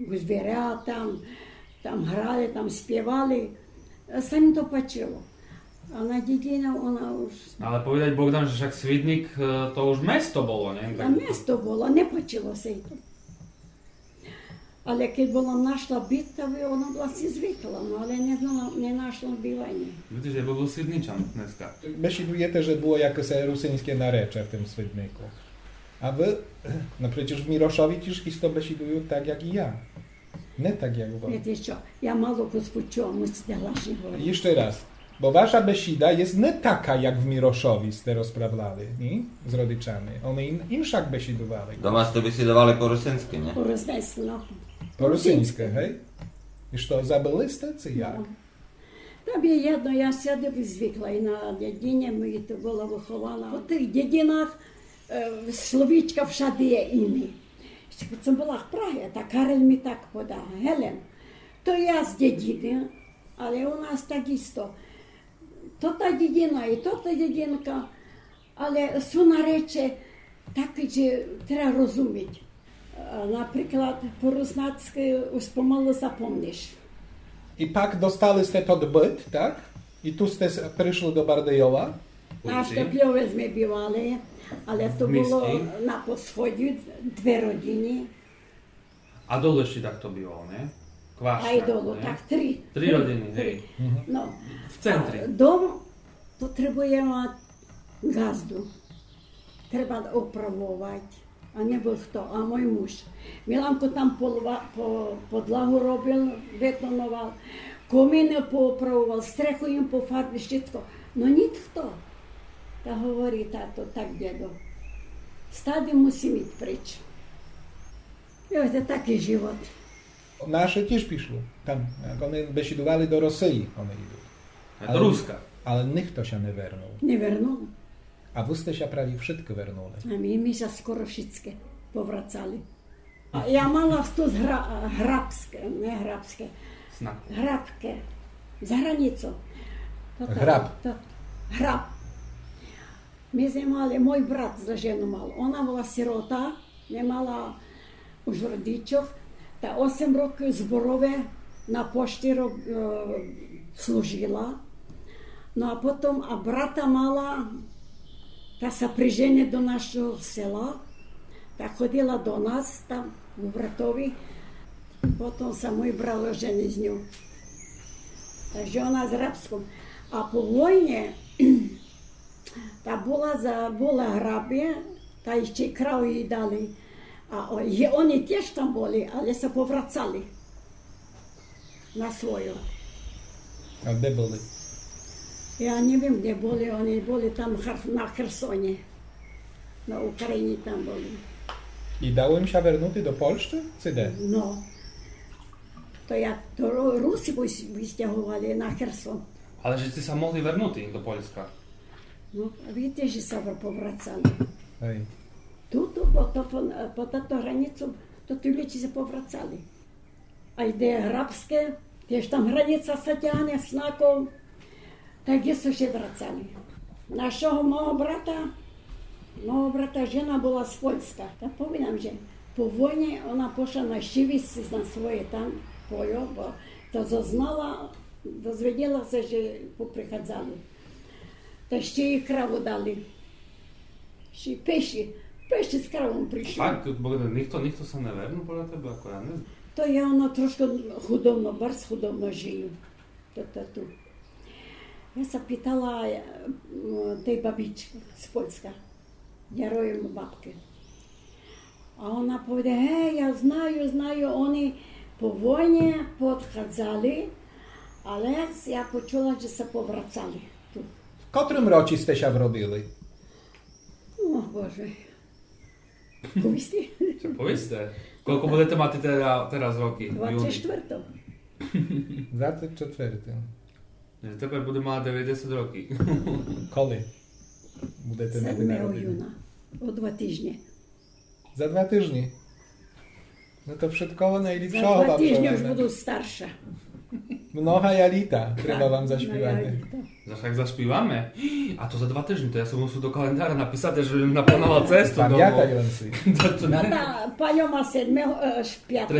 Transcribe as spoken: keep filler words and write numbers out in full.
звірята, там грали, там співали. Самим то пачило. A na dedina ona už... Ale povedať Bogdan, že však Svidník to už mesto bolo, ne? A mesto bolo, nepačilo sa jej to. Ale keď bola našla byt, ona vlastne zvykla, no ale nenašla bývanie. Vidíš, že by bol Svidničan dneska. Besidujete, że było jakieś rusyńskie narečia w tym Swidniku. A wy, no przecież w Miroszowi też to besidują tak jak i ja. Nie tak jak wy. Wiecie co, ja mało почула, musicie głośniej mówić. Jeszcze raz. Bo wasza besida jest nie taka jak w Miroszowi ste rozprawlali, nie? Z rodzicami. One in, inszak besidowali. Doma ste besidowali po rosyjsku, nie? Po rosyjsku, no. Po rosyjsku, hej? I co, zabyli ste, czy jak? No. Tam je jedno, ja сяду звикла і на дядині, ми то була вихована. У тих дядинах e, словічка всяде є ім'я. Це була в Прагі, та Карель мені так подав, Гелен. То я з дядини, але у нас так істо. То та дідина і то та дідинка, але суна речі так, що треба розуміти. Наприклад, по-руснацьки ось помалу запомниш. I pak dostali ste to byt, tak? I tu ste prišli do Bardejowa? Na Штабльове ми бівали, але то було на посході дві родини. A dole ešte takto býval, ne? Kvášťa, Aj dolu, ne? tak tri. Tri rodiny, hej. No. V centri. Dom потребує мати газду. Треба оправувати. А не був хто, а мій муж. Міланко там полова, по, подлагу робив, бетонував, коміни пооправував, стреху їм пофарбив, щитко. Ну ніхто. Та говорить тато, так, дядо. Стаді мусимо йти прич. І ось такий живот. Nasze też piszą. Tam, jak one besidowali do Rosji, one idą. Do Ruska. Ale nikt to się nie wernął. Не вернув. A wy ste się prawie wszystko wernuli. А ми, ми ще скоро wszystkie поврацали. А я мала тут гра, грабське, не грабське, Snak. грабке, за границю. То так, Граб. то- граб. Ми знімали, мой брат за жену мав. Вона була сирота, не мала уж родичів. Та осім років зборове на пошті роб, е, служила. Ну а потім, а брата мала, та се прижене до нашого села, та ходила до нас там, у братові. Потім се мой брат жени з нього. Takže ona z Hrabskom. A po vojne, ta bola, za, bola hrabie, ta ešte krav jej dali. A je, oni tiež tam boli, ale sa povracali na svoju. A gdzie byli? Ja neviem, kde boli, oni boli tam na Chersone. Na Ukrajine tam boli. I dało im się wernąć do Polski? Czy nie? No. To jak to Rusi vysťahovali na Cherson. Ale že ste sa mohli vernúť do Poľska. No, vidíte, že sa povracali. Hej. Tuto, po, to, po, po táto hranicu, to tí ľudí sa povracali. A ide hrabské, tiež tam hranica sa ťahne s znakom, tak je sa še vracali. Našeho môjho brata, môjho brata žena bola z Poľska. Tak povedám, že po vojne ona pošla na Šivici na svoje tam pojo, bo to zaznala, dozvedela sa, že poprichádzali. Tak ešte jej kravu dali. Ešte peši, peši s kravom prišli. Fakt, Bogdan, nikto, nikto sa nevernul podľa teba, ako ja neviem. To je ono trošku chudobno, barz chudobno žijú. Toto tu. Ja sa pýtala tej babičky z Poľska, Jarojemu babke. A ona povedala, hej, ja znaju, znaju, oni po vojne podchádzali, ale ja počula, že sa povracali tu. W którym roku ste się wrobili? O Bože. Povisti? Čo povedzte? Koľko budete mať teda, teraz roky? dvadsaťštyri. dwadzieścia cztery. Že teper bude mať deväťdesiat roky. Koli? Budete mať siedmeho narodziny? júna. O dva týždne. Za dwa tygodnie. No to wszystko Za najlepszego dva wam týždne už żelazne. budú starša. Mnoha jalita treba wam No, zaśpiewać. ja- Za však zašpívame. A to za dva týždne, to ja som musel do kalendára napísať, že naplánoval cestu domov. Pamiętaj, Lency. To, to No ne? tá, paňo má sedmého, piatého